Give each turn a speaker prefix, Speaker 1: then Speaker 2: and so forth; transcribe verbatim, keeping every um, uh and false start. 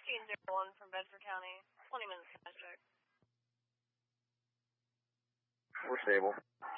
Speaker 1: sixteen oh one from Bedford County. twenty minutes past check.
Speaker 2: We're stable.